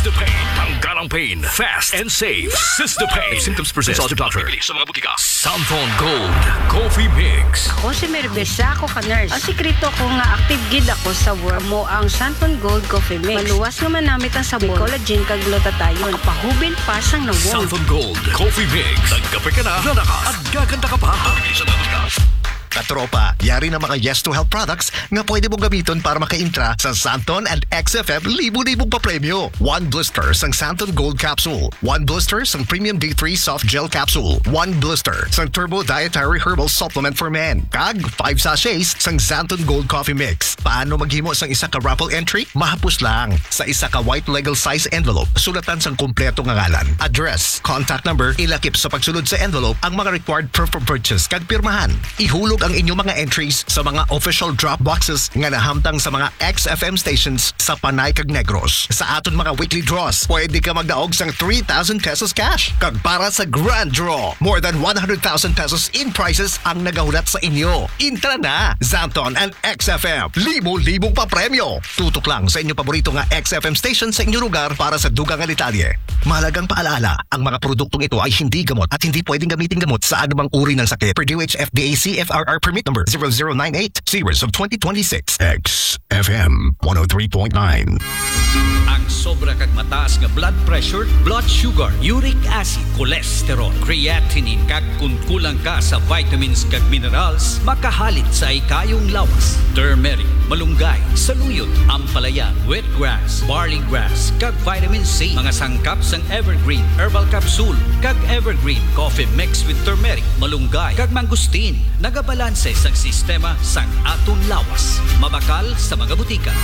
Sistapain. Tanggal ang pain. Fast and safe. Sistapain. If symptoms persist, consult your doctor. Sa mga butika. Santon Gold Coffee Mix. Ako si Merbesa, ako ka-nurse. Ang sikreto ko nga active gid ako sa work mo ang Santon Gold Coffee Mix. Maluwas nga manamit ang sabon, collagen kag glutathione. Makapahubil pa sang nawong. Santon Gold Coffee Mix. Nagkape ka na, lalakas at gaganda ka pa. Sa mga butika. Katropa, yari na mga Yes to Health products nga pwede mong gamiton para maka-intra sa Santon and XFM libu-libong papremyo. 1 blister sang Santon Gold Capsule. 1 blister sang Premium D3 Soft Gel Capsule. 1 blister sang Turbo Dietary Herbal Supplement for Men. Kag 5 sachets sang Santon Gold Coffee Mix. Paano maghimo sang isa ka raffle entry? Mahapos lang. Sa isa ka white legal size envelope, sulatan sang kumpleto nga ngalan, address, contact number, ilakip sa pagsulod sa envelope ang mga required proof of purchase kag pirmahan. Ihulog ang inyong mga entries sa mga official drop boxes nga nahamtang sa mga XFM stations sa Panay kag Negros. Sa aton mga weekly draws, pwede ka magdaog sang 3,000 pesos cash. Kag para sa grand draw, more than 100,000 pesos in prizes ang nagahulat sa inyo. Intra na! Santon and XFM. Libo-libong pa premyo. Tutok lang sa inyong paborito nga XFM station sa inyong lugar para sa dugang nga detalye. Mahalagang paalala, ang mga produktong ito ay hindi gamot at hindi pwedeng gamitin gamot sa anumang uri ng sakit. Per DOH-FDA CFRR permit number 0098 series of 2026. XFM 103.9. Ang sobra kag mataas nga blood pressure, blood sugar, uric acid, cholesterol, creatinine kag kung kulang ka sa vitamins kag minerals, makahalit sa ikayong lawas. Turmeric, malunggay, saluyot, ampalaya, wheatgrass, barley grass, kag vitamin C. Mga sangkap sang Evergreen Herbal Capsule kag Evergreen Coffee Mix with turmeric, malunggay, kag mangustin. Nagabalanse sang sistema sang aton lawas. Mabakal sa mga butika.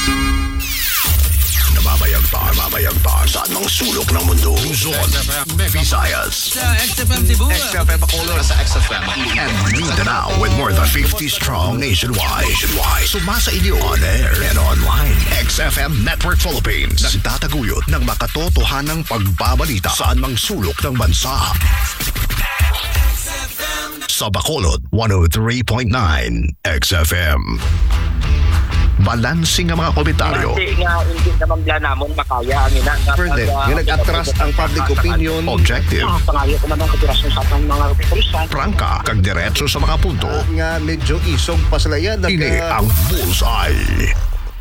Namamayagpa sa anong sulok ng mundo. Luzon, Visayas, Sa XFM Cebu. XFM Bacolod, sa XFM and Mindanao with more than 50 strong nationwide. Sumasa inyo on air and online. XFM Network Philippines. Nagtataguyod ng makatotohanang pagbabalita sa anong sulok ng bansa. Sa Bacolod, 103.9 XFM. Balansing ang mga komentaryo. Kasi nga, hindi naman bla namon makaya ang ina. Pwede, yung nag-atras ang public opinion. Objective. Pangayo ko naman kapirasyon sa atong mga kapitalista. Prangka, kag diretso sa mga punto. Nga medyo isog pa sila yan. Ini ang Bullseye.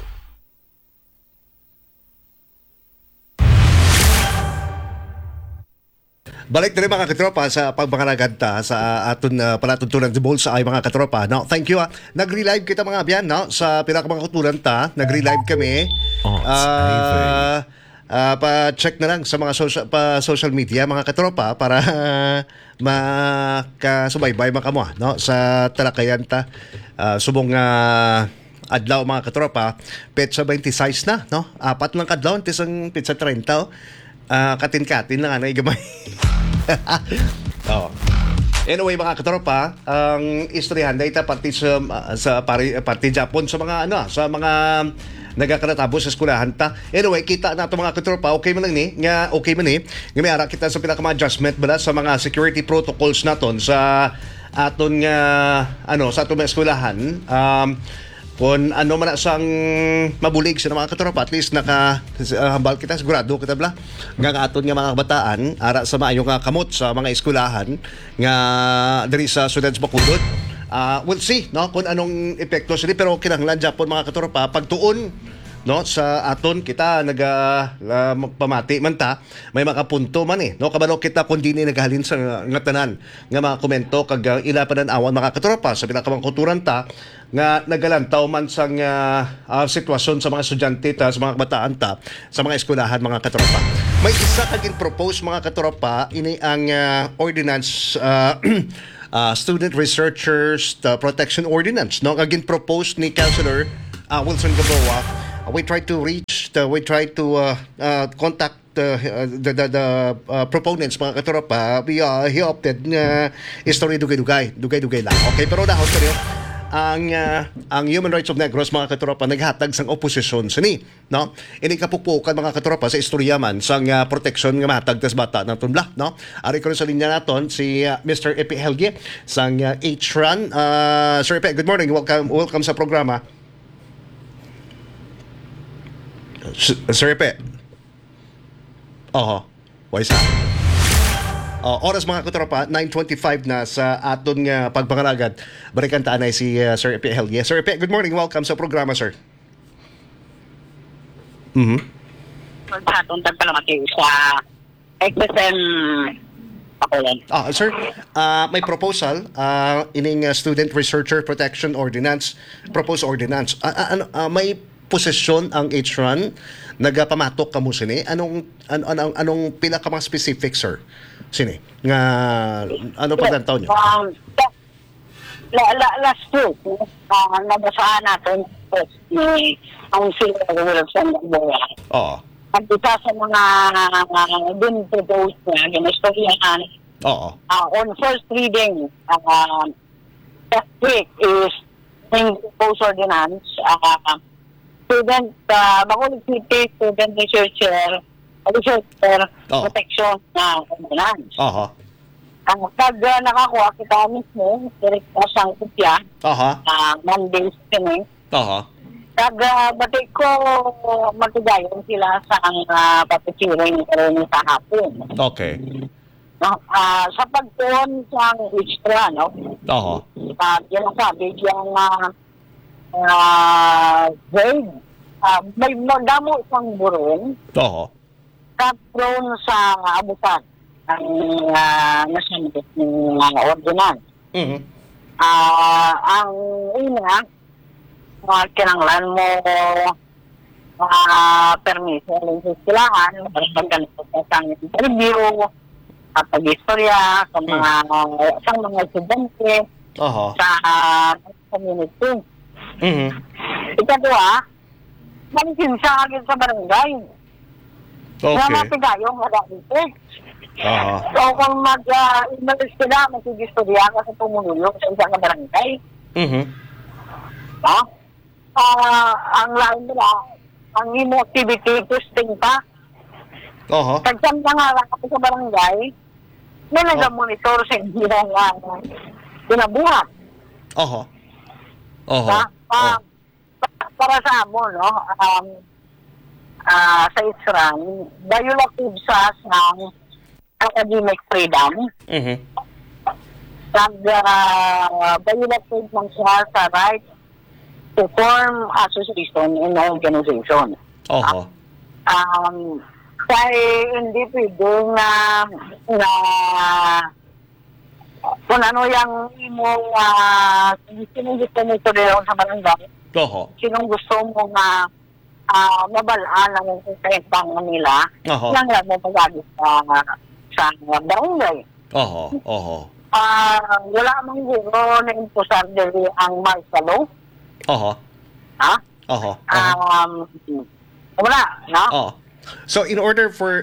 Balik na rin mga katropa sa pagbanganaganta sa aton palatuntunan sa Bullseye mga katropa. No, thank you. Nag-relive kita mga abyan no sa pinakamakatulan ta. Nag-relive kami. Pa-check na lang sa mga social media mga katropa para makasubaybay makamo no sa talakayan ta. Subong adlaw mga katropa, petsa 26 na no. Apat lang kadlaw tisang petsa 30. Katin-katin lang gamay. Oh. Anyway mga katropa, ang istoryahan data pati sa pati Japon sa mga sa mga nagakaratapos sa eskwelahan ta. Anyway, kita na ito mga katropa, okay man lang ni, nga may ara kita sa pinaka-adjustment bala sa mga security protocols naton sa aton sa aton mga eskwelahan. Kung ano man sang mabulig sa mga katropa, at least nakahambal kita, sigurado kita bla nga aton nga mga kabataan ara sa maayo nga kamot sa mga eskwelahan nga diri sa Sudans Bacolod. We'll see no kung anong epekto sila, pero kinahanglan Japon mga katropa pagtuon no sa aton kita pamati man ta may makapunto man no kabalo kita kun dinhi naghalin sa ngatanan nga mga komento kag ila panan-awan mga katropa sa pinakamangkuturan ta nga nagalantaw man sang sitwasyon sa mga estudyante ta sa mga kabataan ta sa mga eskwelahan mga katropa. May isa kagin propose mga katropa ini ang ordinance Student Researchers Protection Ordinance no kagin propose ni Councilor Wilson Gaboa. We try to contact the proponents mga katropa. He opted story dugay lang. Okay, pero dahon ko ang Human Rights of Negros mga katropa naghatag sang oposisyon sini no ini kapupukan mga katropa sa istorya man sang protection nga mahatag tas bata naton bla no ari ko sa linya naton si Mr. Epi Helge sang HRAN. Sir Epi, good morning, welcome sa programa. Sir Epe. Oho. Wais ha. Oras mga katropa, 9:25 na sa aton nga pagpangalagad. Balikan taanay si Sir Epe Helye. Sir Epe, good morning. Welcome sa programa, sir. Sa atong tagpalamati sa XSM Pakulan. Sir, may proposal ining Student Researcher Protection Ordinance, proposed ordinance. May posisyon ang HRAN nagapamatok kamo sini. Anong pila ka mga specific, sir? Sini nga ano pa taon niyo? Last week, nabasahan natin ang sila ng Buya. Oo. At isa sa mga din proposed na ginistoryahan on first reading last week is yung proposed ordinance Bacolod City Student Researcher Protection na ordinance. Ang pag nakakuha kita mismo, direct na siyang kopya, Monday kami. Pag batik ko, matigayon sila sa papitiring sa hapon. Okay. Sa pagtuon sa extra, no? Yung sabi, yung grade, may damo isang buron, prone sa abutan ang nasamit ng ordinance. Ang una, kinanglan mo permiso ng silahan para pagganito sa interview, pag-istorya sa mga estudyante sa community. Ikadua, manisinsa agad sa barangay. Na mapigayong dito. So kung mag-imalis sila, mag-istorya ka sa pumunulong sa isang barangay. Ang lain nila, ang imo activity, testing pa. Pagsan ka nga lang sa barangay, may nag-monitor sa inyo ng ginabuhat. Para sa amon, no? Sa ISRAN, violative sa academic freedom. Violative man siya sa right to form association in organization. Kaya hindi pwede na kung ano yung imong sinong gusto mo ito rin sa barangay, sinong gusto mo mabalaan ang kaintangan nila, lang lang mo pag-agis sa barangay. Wala mang guro na imposar dili ang martial law. Wala, no? So in order for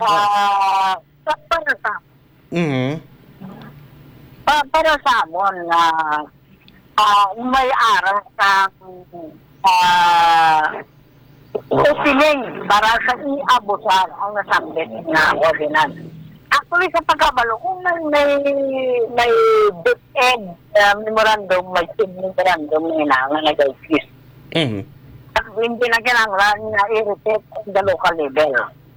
para sa amon may aral sa opening para sa iabusar ang nasambit na ordinance. Actually, sa pagkabalo, kung may DepEd memorandum, may team memorandum na nag-exist. Hindi na kailangan na i-repeat on the local level.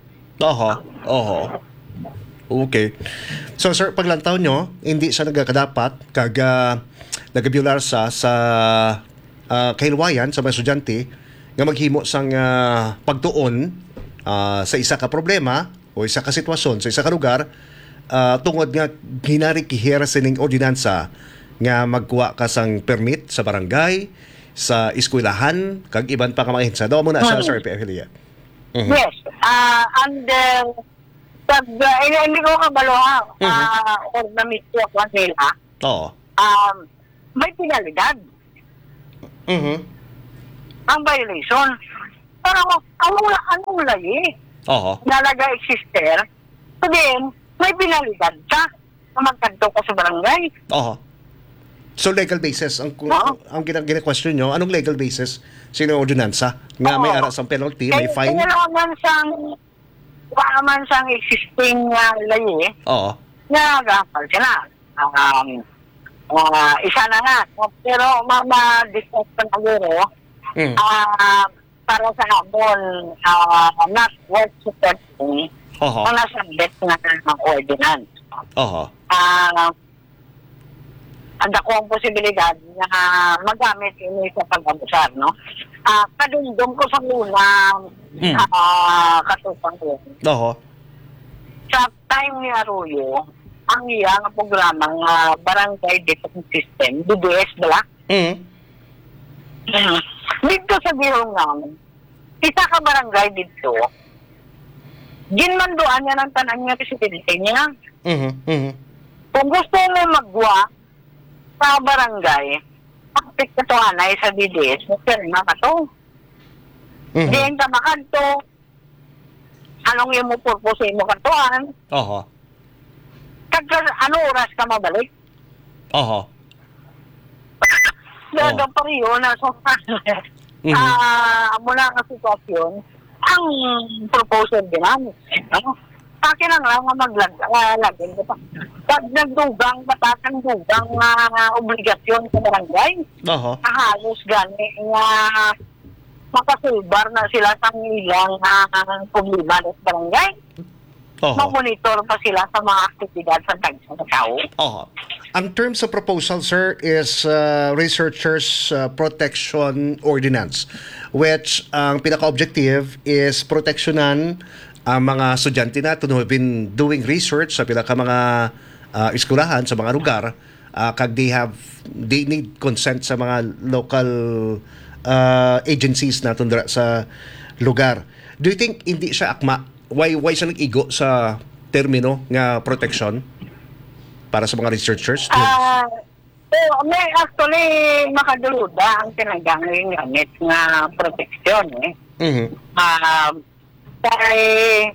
Okay. So, sir, paglantaw nyo, hindi siya nagkadapat nagabyular sa kahilwayan sa mga estudyante nga maghimo sang pagtuon sa isa ka problema o isa ka sitwasyon sa isa ka lugar tungod nga ginarikihira sining ordinansa nga magkuha ka sang permit sa barangay, sa eskwelahan, kag iban pa ka mga hensado mo na sa Sir Epe. Yes. And hindi ko kabalo or na-meet ko ako nila. May penalidad. Ang violation. Pero anong layi? Nalaga exister. So then, may penalidad ka na magkanto ka sa barangay. So legal basis ang gina-question nyo, anong legal basis sino ordinansa nga may aras ang penalty, may fine? Kailangan siyang existing layi. Na gapal sila. Isa na nga. Pero ma-discuss pa na guro. Para sa habon, not worth supporting, Oho. ang nasabit nga ng ordinance. Oho. Ang dakong posibilidad na magamit ini sa pag-abusar, no? Kadungdong ko sa unang katupang yun. Oho. Sa time ni Arroyo, ang iyang programa nga Barangay Defense System, BDS, bala? Dito sa Birungang, isa ka barangay dito, ginmanduan niya ng tanan niya presidente niya. Kung gusto mo magwa sa barangay, paktik ka to anay sa BDS, magpirma ka to. Diyan ka makanto, anong yung mo purpose mo kantoan, Oho. ano oras ka mabalik? Oho. Dagang pa rin yun, mula nga sitwasyon, ang proposal din namin. Sa akin lang nga maglagay ko pa. Pag nagdugang, batatang dugang obligasyon sa barangay, Oho. halos gani nga makasulbar na sila sa ilang problema sa barangay. Oho. Mamonitor pa sila sa mga aktibidad sa tagsa ng tao. Oho. Ang term sa proposal, sir, is Researchers Protection Ordinance, which ang pinaka-objective is proteksyonan ang mga estudyante natin who have been doing research sa pinaka mga eskulahan sa mga lugar kag they need consent sa mga local agencies natin sa lugar. Do you think hindi siya akma? Why siya nag-igo sa termino nga protection para sa mga researchers? May actually makaduluda ang tinagang gamit nga proteksyon kaya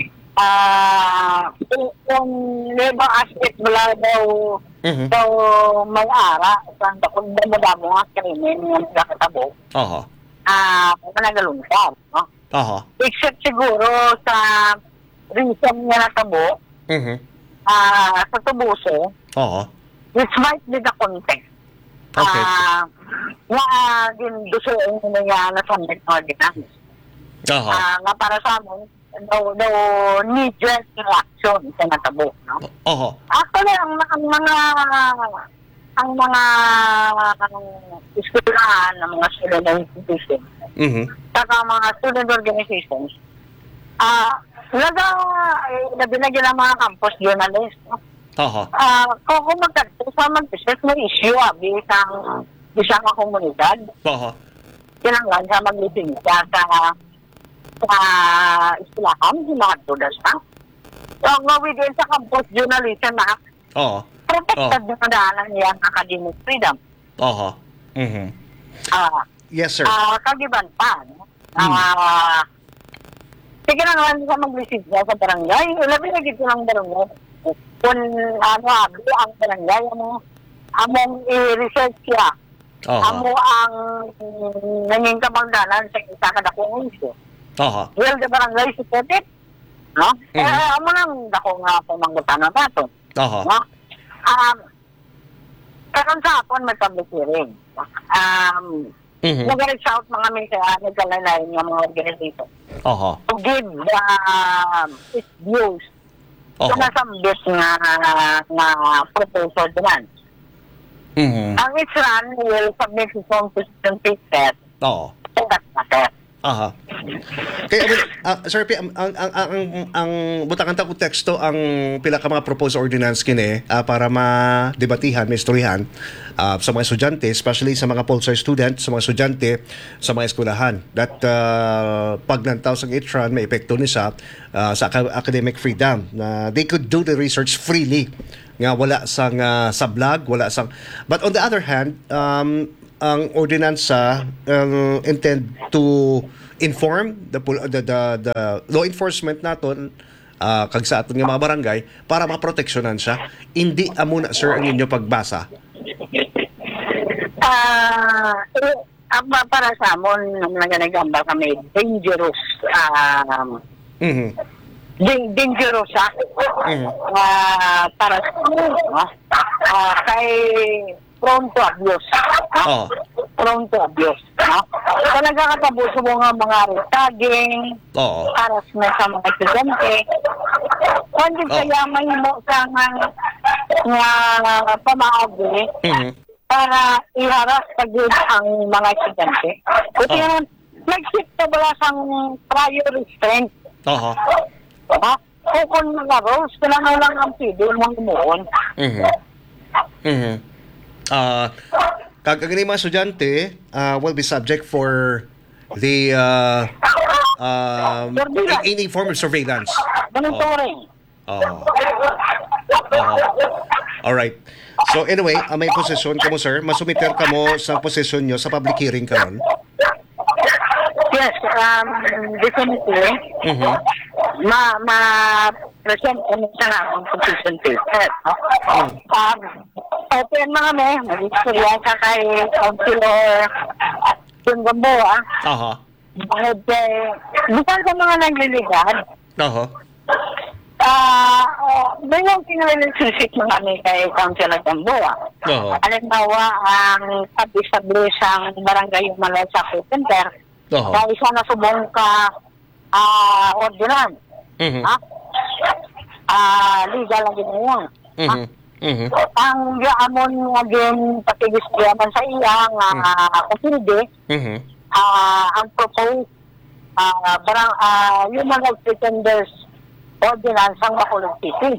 kung lebang aspect wala daw mag-ara kung damodamo nga krimen nga nagkakatabo managalungkab, no? Except siguro sa reason nga natabo sa tubuso, which might be the context. Okay. Nga gindusuin mo niya na subject ordinance. Nga para sa amin, daw needless reaction sa natabo, no? Actually, ang mga eskulahan ng mga student institutions, saka mga student organizations, binagyan ng mga campus journalists, no? Kung mag-research may issue, isang komunidad, kailangan sa mag-lisensya sa eskulahan, yung mga students na. So, within sa campus journalism na, protected na daanan niya ang academic freedom. Yes, sir. Kagiban pa, no? Sige na naman sa mag-lisensya sa barangay, labi na gito ng barangay. Kung ang barangay, among i-research siya. Amo ang nanging kamangdanan sa isa kadakong issue. Well, the barangay support it, no? Amo nang dakong pamanggutan na nato. No? Karon sa hapon may public hearing. Nag-reach out mga nagkalalay ng mga organization. To give its views sa nasambit nga proposal demand. Ang ISRAN will submit its own position paper to that matter. Kaya sir, ang butakan ta ko teksto ang pila ka mga proposed ordinance kini para madebatihan, maistoryahan sa mga estudyante, especially sa mga Pulsar students, sa mga estudyante sa mga eskwelahan. That pag nantaw sa ITRAN may epekto ni sa academic freedom na they could do the research freely nga wala sang sablag, wala sang. But on the other hand, ang ordinance intend to inform the law enforcement naton kag sa aton nga mga barangay para maproteksyonan siya. Hindi amo na, sir, ang inyo pagbasa. Para sa amon naganagambal kami dangerous dangerous para sa kay prone to abuse. Oo. Prone to abuse. No? So, nagkakatabuso mo nga mga retaging, Oo. harassment sa mga estudyante. Kundi kaya mahimo sa nga pamaagi para iharas pag-yun ang mga estudyante. Buti nga, nag-shift na wala sang prior restraint. Oo. Ha? Kung mga rules, kailangan lang ang pwede mong umuon. Kagani mga estudyante will be subject for the any form of surveillance. Monitoring. Alright. So anyway, may posisyon ka mo, sir. Masumiter ka mo sa posisyon nyo sa public hearing karon. Yes, definitely. Ma-present kami sa akong position paper. Open mga mag-istorya ka kay Councilor John Gamboa. Bakit bukan sa mga nagliligad. May yung kinrelationship mga kami kay Councilor Gamboa. Halimbawa, ang establish ang barangay yung Malaysa Center. Na isa na subong ka ordinance. Legal lang din yan. Ang yaamon nga din pakigisyaman sa iya nga kasindi, ang proposed human rights defenders ordinance ang Bacolod City.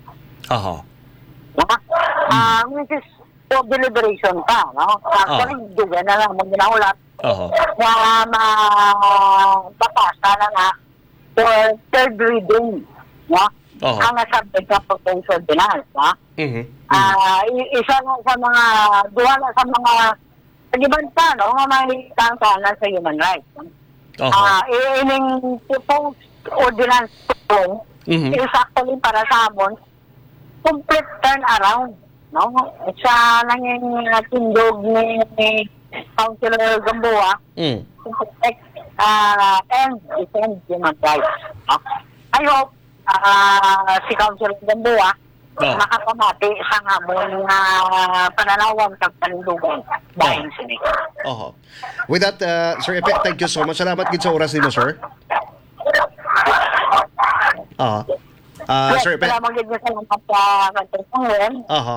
Which is for deliberation pa, no? Actually, duga na lang mag-ginaulat. Na mapapasa na nga for third reading, no? Ang nasabit na proposed ordinance, no? Isa na sa mga, duha na sa mga nagibanta, no? Nga may tangkanan sa human rights. Ining proposed ordinance po, is actually para sa amon, complete turnaround, no? Sa nanging tindog ni Councilor Gamboa to protect and defend human rights. I hope si Councilor Gamboa makakamati sa hamon nga pananawan kag panindugan dahil sini. With that, Sir Epe, thank you so much. Salamat gid sa oras nimo, sir. Sir Epe. Salamat gid sa mga pagtutulungan.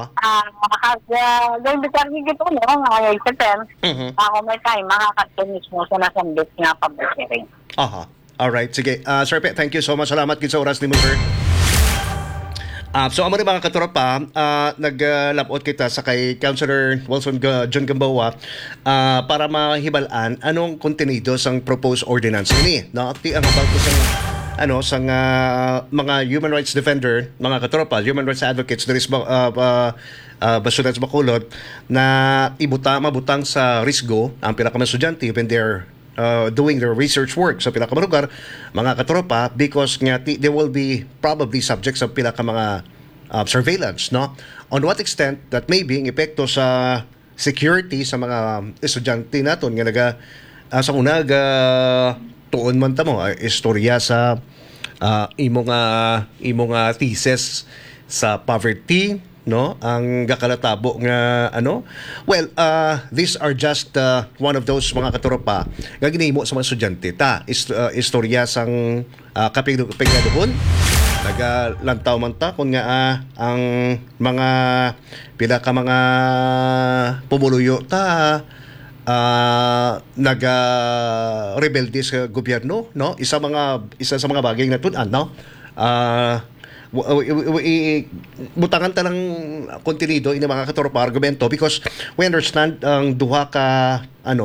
Gawin bitar gid ito, no? Ngayon sa term, ako may time, makakatun mismo sa nasambit nga public hearing. Alright, sige. Sir Epe, thank you so much. Salamat gid sa oras nimo, sir. So, amo rin mga katropa, naglapot kita sa kay Councilor Wilson John Gamboa para mahibalaan anong kontenido sang proposed ordinance ini. No? Ang about ko sang mga human rights defender, mga katropa, human rights advocates there is Basudan sa Bacolod na mabutang sa risgo ang pinaka estudyante when they're doing their research work sa pila ka lugar, mga katropa, because nga they will be probably subject sa pila ka mga surveillance, no? On what extent that may be ang epekto sa security sa mga estudyante naton nga naga sa unag tuon man ta mo istorya sa imong thesis sa poverty, no? Ang gakalatabo nga well, these are just one of those mga katropa nga ginahimo sa mga estudyante ta istorya sang kapignaduhon nagalantaw man ta kun nga ang mga pila ka mga pumuluyo ta rebelde sa gobyerno, no? Isa sa mga bagay na tun-an, no? Butangan ta ng kontenido ini mga katropa argumento because we understand ang duha ka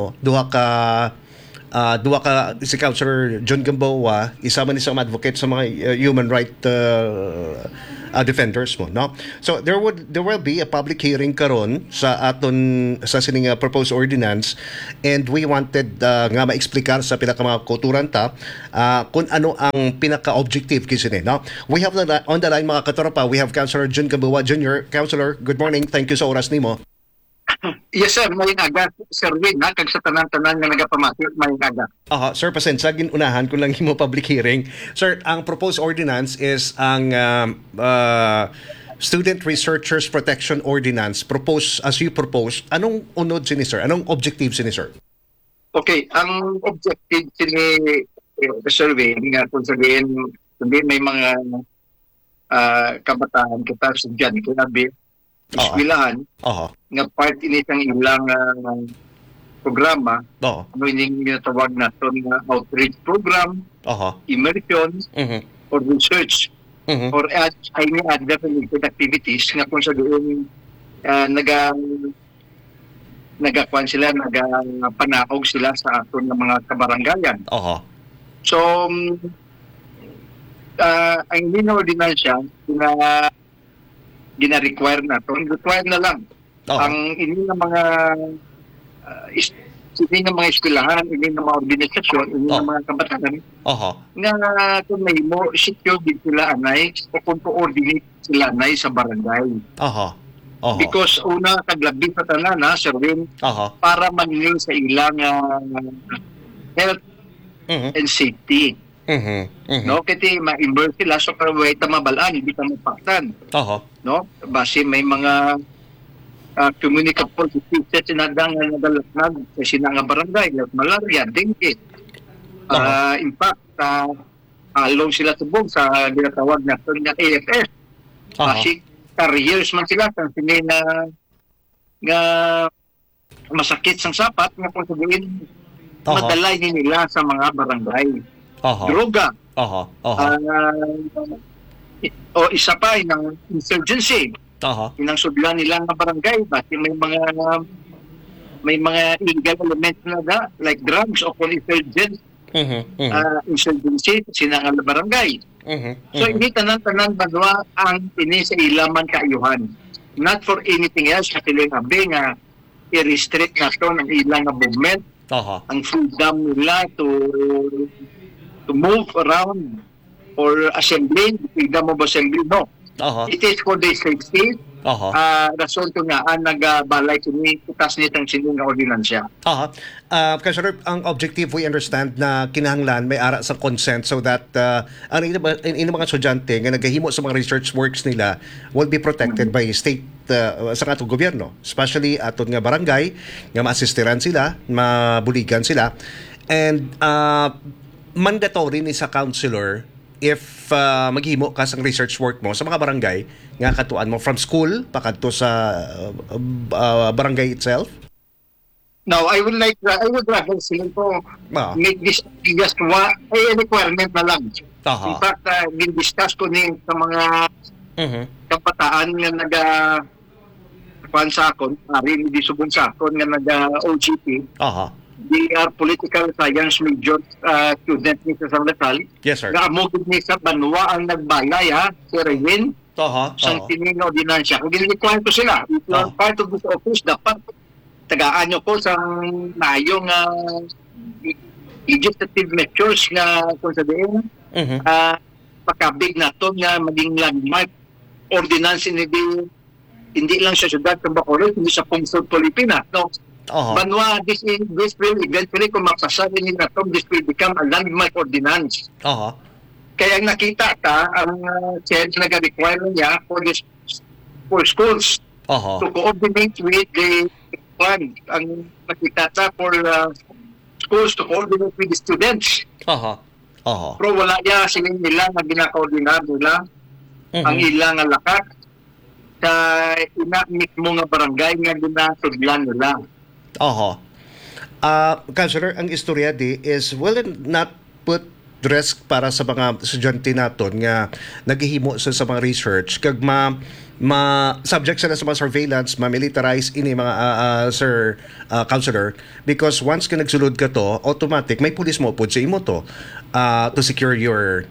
si Councilor John Gamboa, isa man isang advocate sa mga human right defenders mo, no? So there will be a public hearing karon sa sining proposed ordinance, and we wanted nga maexplikar sa pila ka mga kulturan ta kung ano ang pinaka-objective kisini, no? We have on the line mga katropa, we have Councilor John Gamboa Jr. Councilor, good morning. Thank you sa oras nimo. Yes sir, may aga Sir Win, kag sa tanan-tanan nga nagapamati, may aga. Sir, pasensya, ginunahan ko lang himo public hearing. Sir, ang proposed ordinance is ang Student Researchers Protection Ordinance as you proposed, anong unod sini sir? Anong objective sini sir? Okay, ang objective sini survey nga kung sabihin may mga kabataan kita estudyante kinabi eskwelahan nga part ini sang ilang programa ano yung ginatawag natin nga outreach program, immersion, or research, or any other related activities nga kung sa doon nagakuan sila, nagapanaog sila sa aton ng mga kabarangayan. So, ang hindi na ordinansya, gina-require na ito. Require na lang. Ang hindi na mga eskwelahan, hindi na mga organisasyon, hindi na mga kabataan, nga kung may mo, secure din sila anay, o kung coordinate sila anay sa barangay. Because una, kaglabi sa tanan, Sir Win, para maningil sa ilang health and safety. No, kasi ma-immerse sila so para way mabalaan, hindi ka mapaktan. No, base may mga communicable diseases sinadang nadalasnag sa sinanga barangay, like malaria, dengue. In fact, along sila subong sa ginatawag na AFS. Base carriers man sila sa sinin nga masakit sang sapat nga kung sabihin madalay nila sa mga barangay. Droga. O isa pa ng insurgency. Inang sudlan nila ng barangay basi may mga illegal elements na like drugs o insurgents. Insurgency sinang barangay. So hindi tanan-tanan banwa ang ini sa ilaman kaayuhan. Not for anything else kasi lang abi nga i-restrict na to ng ilang movement. Ang freedom nila to move around or assembly, freedom of assembly, no. It is for the safety. Rason to nga nagabalay kini kutas nitang sining nga ordinansya. Kasi ang objective we understand na kinahanglan may ara sa consent so that ang mga estudyante nga nagahimo sa mga research works nila will be protected by state sa atong gobyerno, especially aton nga barangay nga maasistiran sila, mabuligan sila, and mandatory ni sa counselor if maghimo ka sang research work mo sa mga barangay nga katuan mo from school pakadto sa barangay itself. Now, I would rather sila po make this just a requirement na lang. In fact, din-discuss ko ni sa mga kabataan nga sa akon, rin di subon sa akon nga nag-OGP. They are political science major student ni sa San Lasal. Yes, sir. Naamugod ni sa Banwa ang nagbalay, si Rewin. Sang tinino dinansya. Kung gini-require ko sila, if you are part of this office, dapat tagaan nyo po sa mayong legislative measures nga kung sabihin, pakabig na to nga maging landmark ordinance hindi lang sa syudad ng Bacolod, hindi sa Pungsod Pilipinas. No? Banwa, this will eventually, kung mapasabi nila to, this will become a landmark ordinance. Kaya nakita ka, ang change na require niya for schools to coordinate with the fund. Ang nakita ka for schools to coordinate with the students. Pero wala niya sila nila na ginaka-ordinar nila ang ilang alakat sa mismo nga barangay nga ginasudlan nila. Counselor, ang istorya is will it not put risk para sa mga estudyante naton nga naghihimo sa mga research kag subject sila sa mga surveillance, ma-militarize ini mga counselor, because once ka nagsulod ka to, automatic may pulis mo pud sa imo to to secure your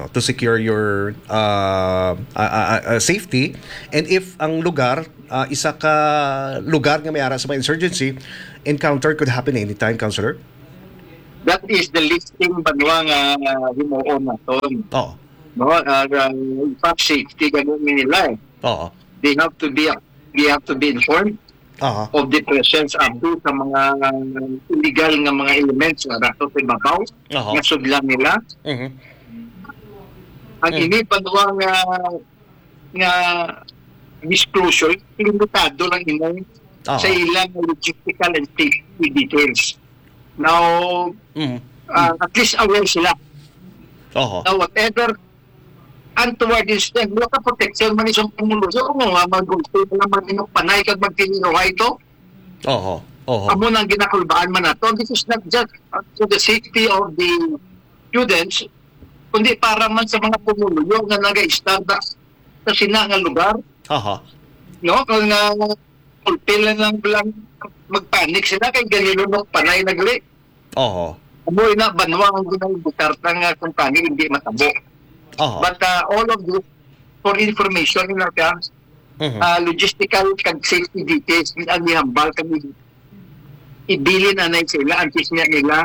safety. And if ang lugar isa ka lugar nga may ara sa mga insurgency, encounter could happen anytime, counselor. That is the listing banwa nga himuon naton. No, in fact, safety ganun nila. They have to be informed of the presence of sa mga illegal nga mga elements na rato sa ibabaw nga sudlan nila. Ang ini banwa nga disclosure, limitado lang inay sa ilang logistical and safety details. Now, at least aware sila. Now, whatever untoward incident, wala ka protection man isang pumulo. So, kung nga, mag-gusto na mag-inok panay kag mag-tiniruhay ito, amo nang ginakulbaan man nato. This is not just to the safety of the students, kundi para man sa mga pumuluyo na nag-start sa sinangang lugar. No? Kung pulpilan lang magpanik sila kay ganilunok panay nagli. Amoy na banwang ang ginagbutar ng kumpanya hindi matabo. But all of this, for information in our terms, logistical kag safety details, ang ihambal kami ibilin na sila, antis niya nila,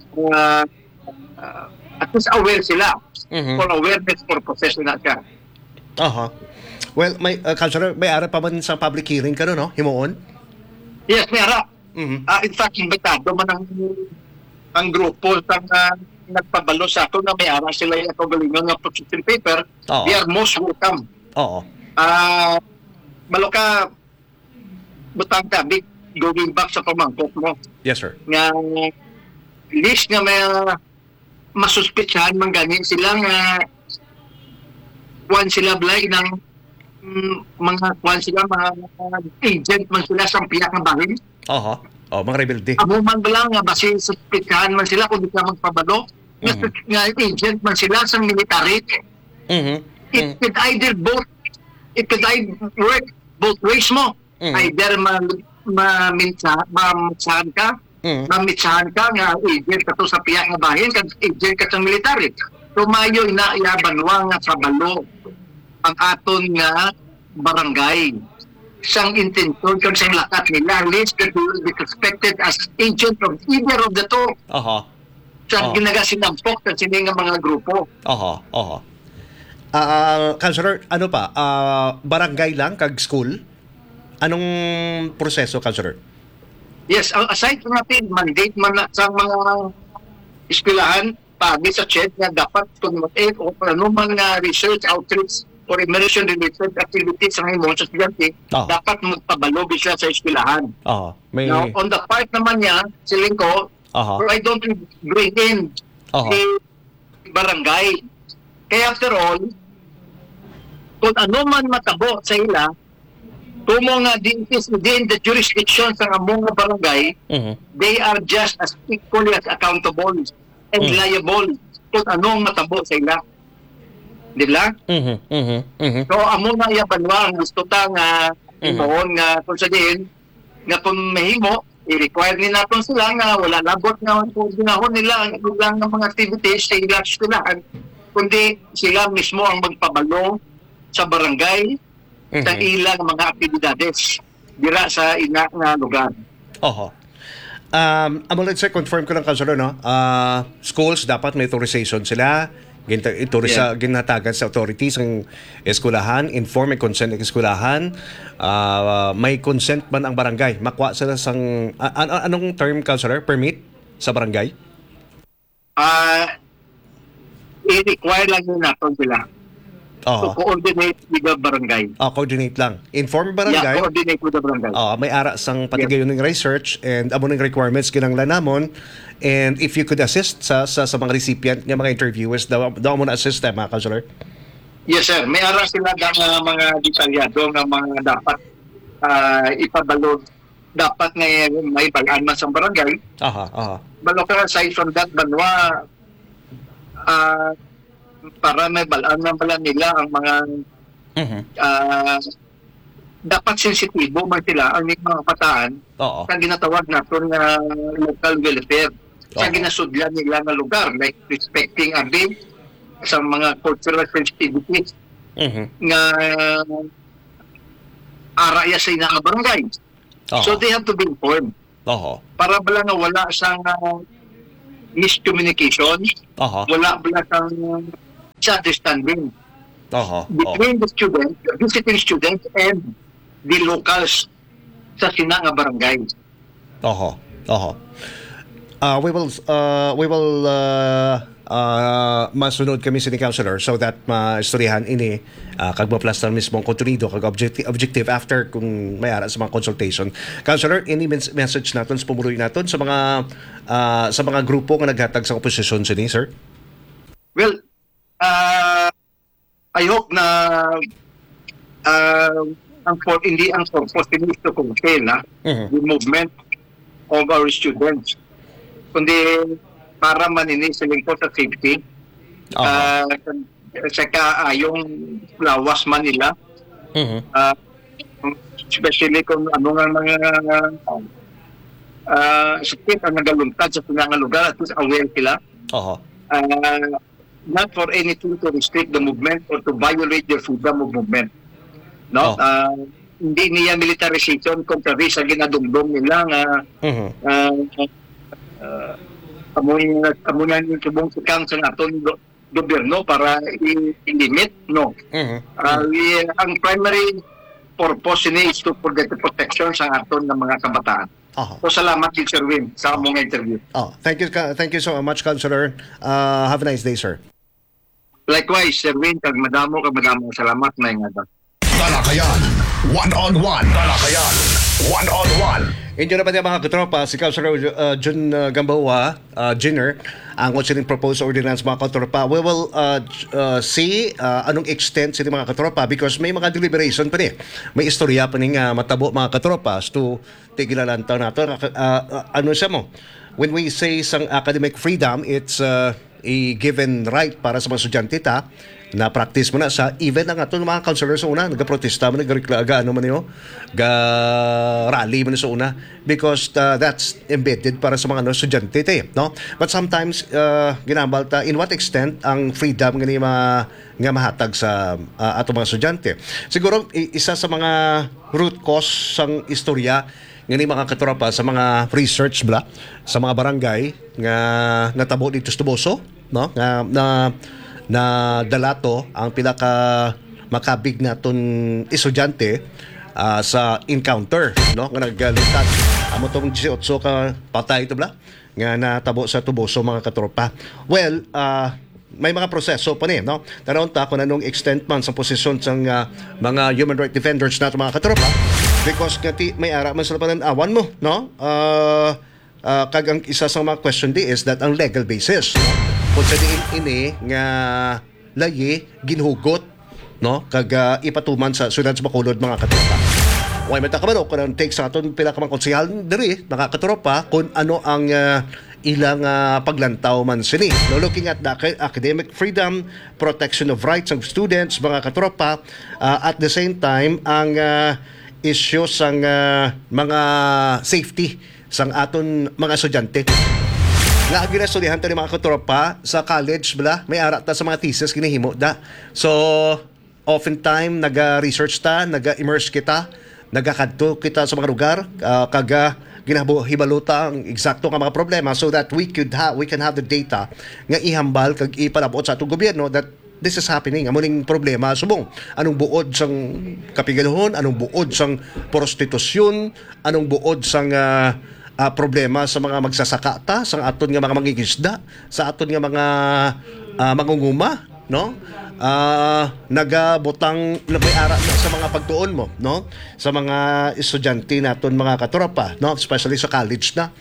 at least aware sila for awareness purposes na siya. Well, may Councilor, may ara pa man sa public hearing ka no? Himuon? Yes, may ara. In fact, imbitado man ang grupo sa nagpabalo sa ato na may ara sila yung kagalingan ng position paper. They are most welcome. Maloka, butang tabik, going back sa pamangkot mo. Yes, sir. Nga, list nga may masuspitsahan man ganin sila nga kuwan sila blay ng mga kuwan sila mga agent man sila sa piyak ng bahin. Mga rebelde. Amo man lang nga basi suspitsahan man sila kung di ka magpabalo. Nga agent man sila sa military. It could either work both ways mo. Either mamitsahan ka, nga agent ka to sa piyak nga bahin, kag agent ka sa military. So mayo inaayabanwa nga kabalo ang aton nga barangay. Sang intensyon kag sang lakat nila, list that will be suspected as agent of either of the two. Sa ginagasinambok sa sini nga mga grupo. Councilor, ano pa? Barangay lang kag school? Anong proseso, Councilor? Yes, aside from natin, mandate man sa mga eskwelahan, pagi sa CHED na dapat tumatin o ano man nga research, outreach, or immersion-related activities sa mga sa estudyante, dapat magpabalo sila sa eskwelahan. Now, on the part naman niya, siling ko, I don't bring in the barangay. Kaya after all, kung ano man matabo sa ila, kung mga din the jurisdiction sa mga barangay, they are just as equally as accountable and liable kung anong matabo sa ila. Diba? So, amo na yabanwa ang gusto ta nga imoon nga kung sabihin nga kung mahimo, i-require nila natin sila nga wala labot nga kung ginahon nila ang ilang ng mga activities sa ilang eskwelahan, kundi sila mismo ang magpabalo sa barangay sa ilang mga aktibidades dira sa ina nga lugar. Amo lang sir, confirm ko lang Councilor, no? Schools dapat may authorization sila. Ito rin sa ginatagan sa authorities ng eskwelahan, inform and consent ng eskwelahan. May consent man ang barangay. Makuha sila sang anong term, Councilor? Permit sa barangay? I-require lang yun natin sila. To coordinate with the barangay. Coordinate lang. Inform barangay. Yeah, coordinate with the barangay. May ara sang patigayon ng research and amo ng requirements kinanglan namon. And if you could assist sa mga recipient ng mga interviewers, daw mo na assist mga Councilor? Yes, sir. May ara sila ng mga detalyado ng mga dapat ipabalo. Dapat nga may balaan man sa barangay. But aside from that, banwa, para may balaan man pala nila ang mga dapat sensitibo man sila ang mga kabataan sa ginatawag natin na local welfare sa ginasudlan nila na lugar, like respecting abin sa mga cultural sensitivities nga araya sa ina nga barangay. So they have to be informed. Para bala nga wala sa miscommunication, wala bala sa misunderstanding between the students, the visiting students, and the locals sa sina nga barangay. We will masunod kami sa ni Counselor so that maistoryahan ini kag maplastar mismo ang kontenido kag objective after kung may ara sa mga consultation. Counselor, any message naton sa pumuloy naton sa mga grupo nga naghatag sa oposisyon sini, sir? Well, I hope na hindi ang purpose is to contain the movement of our students, kundi para manini sa lingkod sa safety. Saka yung lawas man nila, especially kung ano nga mga sakit ang nagaluntad sa pinangang lugar, at least aware sila. Not for anything to restrict the movement or to violate their freedom of movement. No? Hindi niya militarization kontrary sa ginadumdum nila nga amunan yung subong sikang sa aton gobyerno para i-limit, no. Ang primary purpose niya is to protect the protection sa aton ng mga kabataan. So salamat din Sir Win sa among interview. Thank you so much, Counselor. Have a nice day, sir. Likewise, Sir Win, kag madamo salamat na ingatan. Talakayan, one-on-one. Talakayan, one-on-one. Inyo naman yung mga katropa, si Councilor Jun Gamboa Jr., ang considering proposed ordinance mga katropa. We will see anong extent sila mga katropa because may mga deliberation pa rin. May istorya pa rin matabo mga katropa as to tigilalantaw nato. Ano siya mo? When we say sang academic freedom, it's a given right para sa mga estudyante na practice mo na sa even ang ato mga counselors sa una nagaprotesta mo nagreklamo ano man yo rally mo sa una because that's embedded para sa mga estudyante no, but sometimes ginambal ta in what extent ang freedom nga mahatag sa ato mga estudyante. Siguro isa sa mga root cause sang istorya ngani mga katropa sa mga research sa mga barangay nga natabo dito sa Tuboso, no, na dalato ang pinaka makabig naton estudyante sa encounter, no, nga naglintad amo tong 18 ka patay ito nga natabo sa Tuboso mga katropa. Well, may mga proseso pa ni, no, taron ta kung anong extent man sa posisyon sang mga human rights defenders nato mga katropa because kati may ara man sa pananawan mo, no, kag ang isa sa mga question di is that ang legal basis, no? Kung sa diin ini nga layi ginhugot, no, kag ipatuman sa syudad sa Bacolod mga katropa. Way mata ka man o kung take sa aton pila ka mga konsehal diri mga katropa kung ano ang ilang paglantaw man sini. No, looking at the academic freedom, protection of rights of students mga katropa, at the same time ang issues sang mga safety sang aton mga estudyante. Nga ginasulihan ta ni mga katropa sa college may ara ta sa mga thesis ginahimo so oftentimes naga-research ta, naga-immerse kita, nagakadto kita sa mga lugar kaga hibalo ang eksakto nga mga problema so that we can have the data nga ihambal kag ipalabot sa atong gobyerno that this is happening. Amuning problema subong anong buod sang kapigaluhon, anong buod sang prostitusyon, anong buod sang problema sa mga magsasaka sa aton nga mga mangingisda, sa aton nga mga mangunguma, no, nagabutang may ara sa mga pagtuon mo, no, sa mga estudyante naton mga katropa, no, especially sa college na.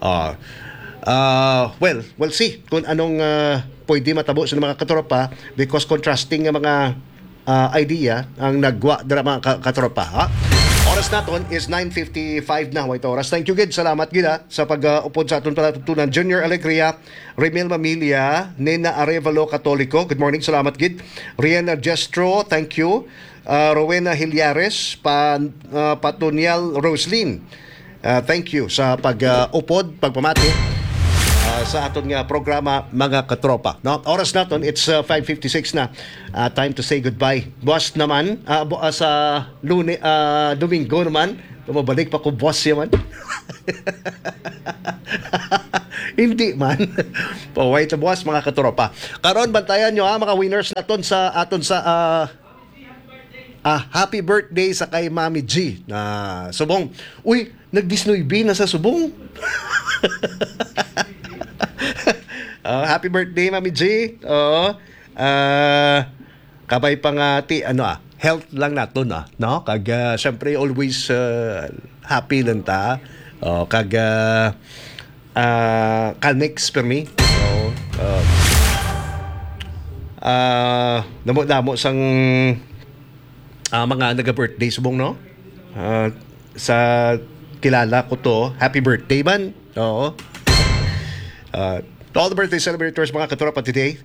Well, we'll see kung anong pwede matabo sa mga katropa because contrasting nga mga idea ang nagwa dira mga katropa. Oras naton is 9:55 na. Wait, oras. Thank you, Gid. Salamat, Gid, sa pag-upod sa aton palatutunan. Junior Alegria, Remel Mamilia, Nena Arevalo Katoliko. Good morning. Salamat, Gid. Rihanna Jestro, thank you. Rowena Hilyares, Patonial Roslyn. Thank you sa pag-upod, pagpamati sa aton nga programa mga katropa. No, oras naton it's 5:56 na. Time to say goodbye. Boss naman sa Domingo naman, bumabalik pa ko boss yaman. Hindi man. Paway to boss mga katropa. Karon bantayan nyo mga winners naton sa happy birthday sa kay Mami G na Subong. Uy, nag-19 na sa Subong. Happy birthday, Mami G. Oo. Kabay pa nga health lang nato na, no? Kag syempre always happy lang ta. Kag next for me. Damo sang mga naga-birthday subong, no? Sa kilala ko to, happy birthday man. Oo. To all the birthday celebrators mga katropa today,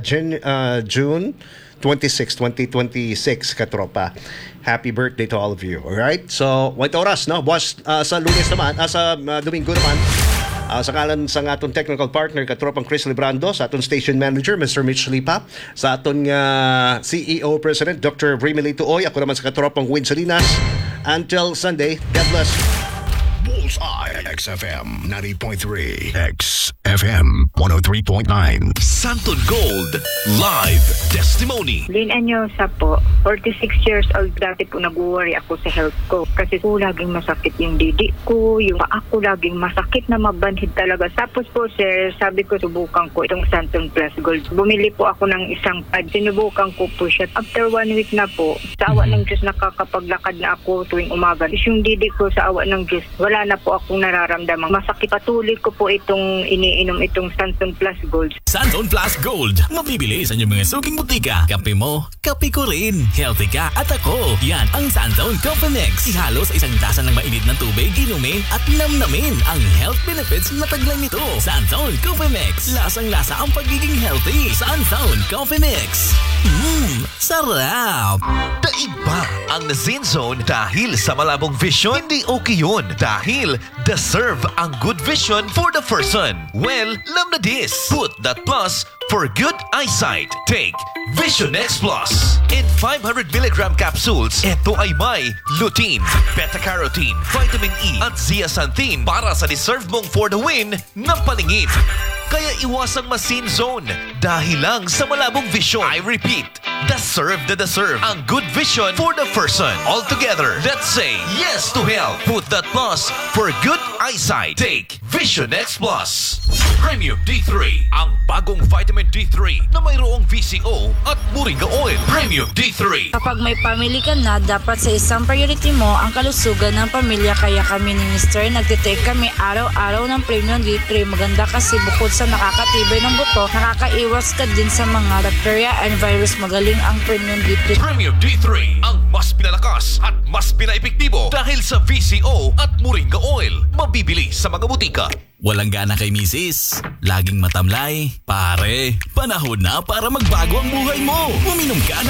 June 26, 2026 katropa. Happy birthday to all of you. Alright? So, white oras, no? Boss, sa Lunes naman, sa Domingo naman, sa ngalan sa atong technical partner katropang Chris Librando, sa atong station manager Mr. Mitch Lipa, sa atong CEO President Dr. Brimilito Oy, ako naman sa katropang Win Salinas. Until Sunday, God bless. Bullseye XFM 90.3 XFM 103.9 Santon Gold Live Testimony. Lynn Anyosa po, 46 years old. Dati po nag-worry ako sa health ko kasi po laging masakit yung didi ko, yung paa ko laging masakit na mabanhid talaga. Tapos po sir, sabi ko subukan ko itong Santon Plus Gold. Bumili po ako ng isang pad, sinubukan ko po siya. After 1 week na po, sa awa ng Diyos nakakapaglakad na ako tuwing umaga. Tapos yung didi ko sa awa ng Diyos, wala na po akong nararamdaman. Masakit, patuloy ko po itong iniinom itong Santon Plus Gold. Santon Plus Gold. Mabibili sa inyong mga suking butika. Kape mo, kape ko rin. Healthy ka at ako. Yan ang Santon Coffee Mix. Ihalo sa isang tasa ng mainit na tubig, inumin at namnamin ang health benefits na taglay nito. Santon Coffee Mix. Lasang-lasa ang pagiging healthy. Santon Coffee Mix. Sarap! Daigba ang Zen Zone dahil sa malabong vision, hindi okay yun. Dahil deserve ang good vision for the person. Well, lam na this. Put that plus for good eyesight. Take Vision X Plus. In 500 mg capsules, ito ay may lutein, beta-carotene, vitamin E at zeaxanthin para sa deserve mong for the win na paningin. Kaya iwasang masin zone dahil lang sa malabong vision. I repeat, deserve ang good vision for the person. All together, let's say yes to health. Put that plus for good eyesight. Take Vision X Plus. Premium D3, ang bagong vitamin D3 na mayroong VCO at moringa oil. Premium D3. Kapag may family ka na, dapat sa isang priority mo ang kalusugan ng pamilya. Kaya kami ni Mr. nagtitake kami araw-araw ng Premium D3. Maganda kasi bukod sa nakakatibay ng buto, nakakaiwas ka din sa mga bacteria and virus. Magaling ang Premium D3. Premium D3, ang mas pinalakas at mas pinaepektibo dahil sa VCO at moringa oil. Mabibili sa mga butika. Walang gana kay misis, laging matamlay. Pare, panahon na para magbago ang buhay mo. Uminom ka